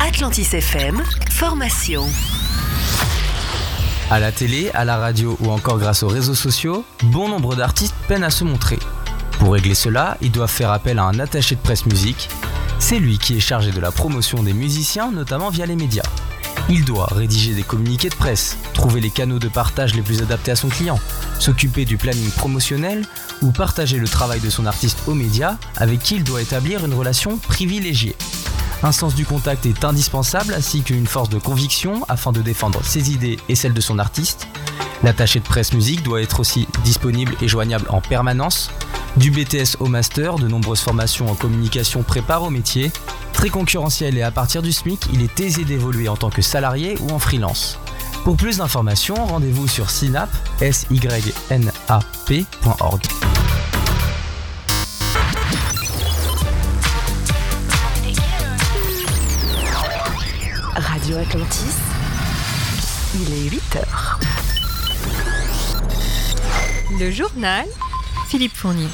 Atlantis FM, formation. À la télé, à la radio ou encore grâce aux réseaux sociaux, bon nombre d'artistes peinent à se montrer. Pour régler cela, ils doivent faire appel à un attaché de presse musique. C'est lui qui est chargé de la promotion des musiciens, notamment via les médias. Il doit rédiger des communiqués de presse, trouver les canaux de partage les plus adaptés à son client, s'occuper du planning promotionnel ou partager le travail de son artiste aux médias avec qui il doit établir une relation privilégiée. Un sens du contact est indispensable ainsi qu'une force de conviction afin de défendre ses idées et celles de son artiste. L'attaché de presse musique doit être aussi disponible et joignable en permanence. Du BTS au master, de nombreuses formations en communication préparent au métier. Très concurrentiel et à partir du SMIC, il est aisé d'évoluer en tant que salarié ou en freelance. Pour plus d'informations, rendez-vous sur synap, synap.org. Radio Atlantis, il est 8h. Le journal, Philippe Fournier.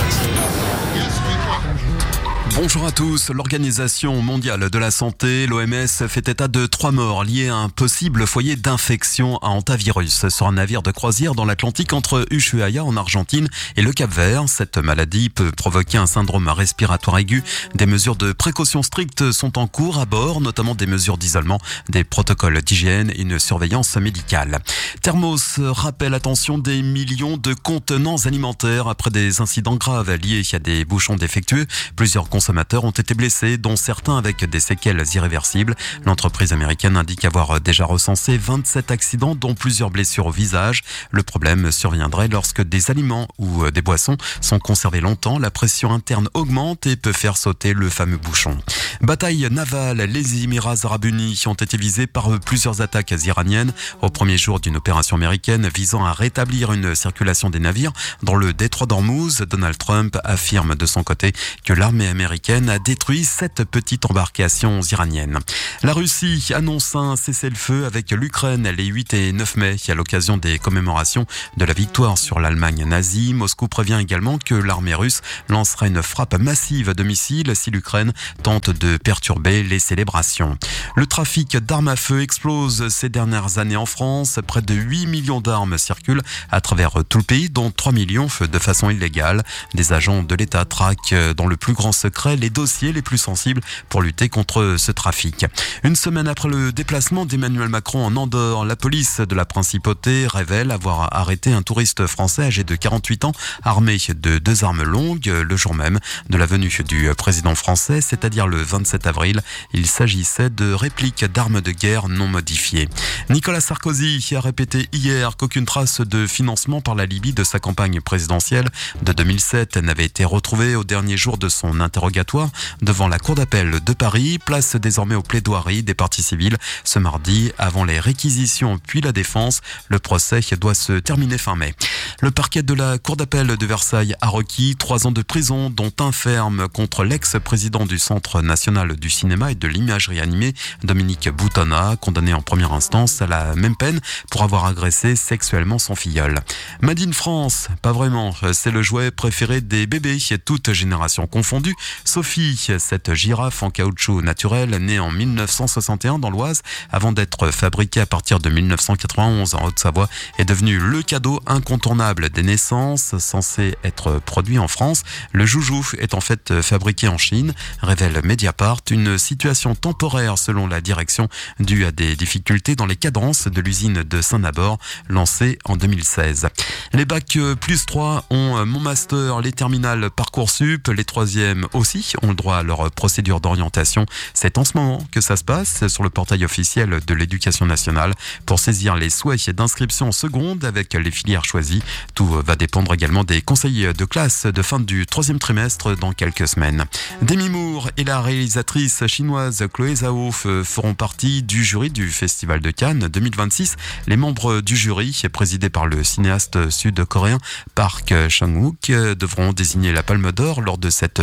Bonjour à tous. L'Organisation mondiale de la santé, l'OMS, fait état de 3 morts liés à un possible foyer d'infection à hantavirus sur un navire de croisière dans l'Atlantique entre Ushuaia en Argentine et le Cap-Vert. Cette maladie peut provoquer un syndrome respiratoire aigu. Des mesures de précaution strictes sont en cours à bord, notamment des mesures d'isolement, des protocoles d'hygiène et une surveillance médicale. Thermos rappelle attention des millions de contenants alimentaires après des incidents graves liés à des bouchons défectueux. Plusieurs consommateurs ont été blessés, dont certains avec des séquelles irréversibles. L'entreprise américaine indique avoir déjà recensé 27 accidents, dont plusieurs blessures au visage. Le problème surviendrait lorsque des aliments ou des boissons sont conservés longtemps. La pression interne augmente et peut faire sauter le fameux bouchon. Bataille navale, les Émirats arabes unis ont été visés par plusieurs attaques iraniennes au premier jour d'une opération américaine visant à rétablir une circulation des navires dans le détroit d'Ormuz. Donald Trump affirme de son côté que l'armée américaine a détruit 7 petites embarcations iraniennes. La Russie annonce un cessez-le-feu avec l'Ukraine les 8 et 9 mai à l'occasion des commémorations de la victoire sur l'Allemagne nazie. Moscou prévient également que l'armée russe lancera une frappe massive de missiles si l'Ukraine tente de perturber les célébrations. Le trafic d'armes à feu explose ces dernières années en France. Près de 8 millions d'armes circulent à travers tout le pays, dont 3 millions de façon illégale. Des agents de l'État traquent dans le plus grand secret les dossiers les plus sensibles pour lutter contre ce trafic. Une semaine après le déplacement d'Emmanuel Macron en Andorre, la police de la Principauté révèle avoir arrêté un touriste français âgé de 48 ans, armé de 2 armes longues, le jour même de la venue du président français, c'est-à-dire le 27 avril. Il s'agissait de répliques d'armes de guerre non modifiées. Nicolas Sarkozy a répété hier qu'aucune trace de financement par la Libye de sa campagne présidentielle de 2007 n'avait été retrouvée au dernier jour de son interrogatoire devant la Cour d'appel de Paris. Place désormais aux plaidoiries des parties civiles ce mardi avant les réquisitions puis la défense. Le procès doit se terminer fin mai. Le parquet de la Cour d'appel de Versailles a requis 3 ans de prison, dont un ferme contre l'ex-président du Centre national du cinéma et de l'imagerie animée, Dominique Boutonnat, condamné en première instance à la même peine pour avoir agressé sexuellement son filleul. Made in France, pas vraiment. C'est le jouet préféré des bébés, toutes générations confondues. Sophie, cette girafe en caoutchouc naturel, née en 1961 dans l'Oise, avant d'être fabriquée à partir de 1991 en Haute-Savoie, est devenue le cadeau incontournable des naissances, censé être produit en France. Le joujou est en fait fabriqué en Chine, révèle Mediapart, une situation temporaire selon la direction due à des difficultés dans les cadences de l'usine de Saint-Nabord, lancée en 2016. Les bacs plus 3 ont mon master, les terminales Parcoursup, les 3e aussi ont le droit à leur procédure d'orientation. C'est en ce moment que ça se passe sur le portail officiel de l'Éducation nationale pour saisir les souhaits d'inscription en seconde avec les filières choisies. Tout va dépendre également des conseils de classe de fin du 3e trimestre dans quelques semaines. Demi Moore et la réalisatrice chinoise Chloé Zhao feront partie du jury du Festival de Cannes 2026. Les membres du jury, présidé par le cinéaste sud-coréen Park Chan-wook, devront désigner la Palme d'Or lors de cette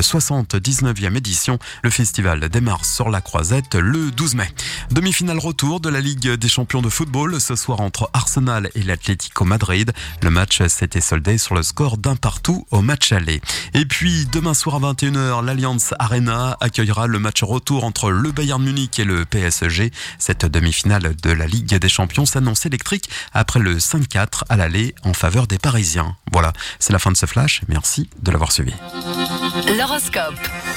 79e édition. Le festival démarre sur la Croisette le 12 mai. Demi-finale retour de la Ligue des champions de football ce soir entre Arsenal et l'Atlético Madrid. Le match s'était soldé sur le score d'1-1 au match aller. Et puis demain soir à 21h, l'Allianz Arena accueillera le match retour entre le Bayern Munich et le PSG. Cette demi-finale de la Ligue des Champions s'annonce électrique après le 5-4 à l'aller en faveur des Parisiens. Voilà, c'est la fin de ce flash. Merci de l'avoir suivi. L'horoscope.